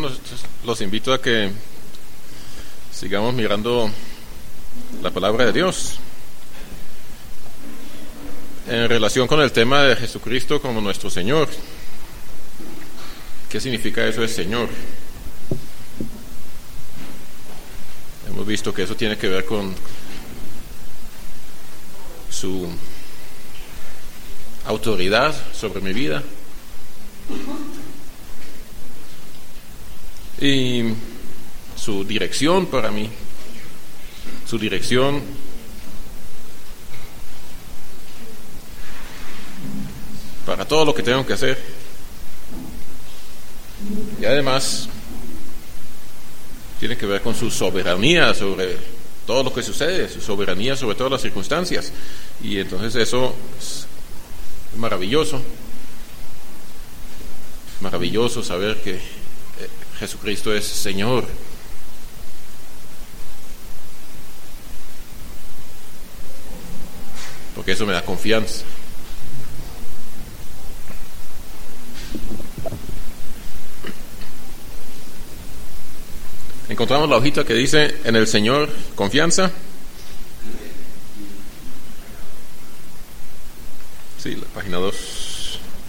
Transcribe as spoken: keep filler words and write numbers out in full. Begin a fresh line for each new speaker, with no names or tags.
hermanos, los invito a que sigamos mirando la palabra de Dios en relación con el tema de Jesucristo como nuestro Señor. ¿Qué significa eso de Señor? Hemos visto que eso tiene que ver con su autoridad sobre mi vida y su dirección para mí, su dirección para todo lo que tengo que hacer, y además tiene que ver con su soberanía sobre todo lo que sucede, su soberanía sobre todas las circunstancias. Y entonces eso es maravilloso, maravilloso saber que Jesucristo es Señor. Porque eso me da confianza. Encontramos la hojita que dice en el Señor confianza. Sí, la página dos.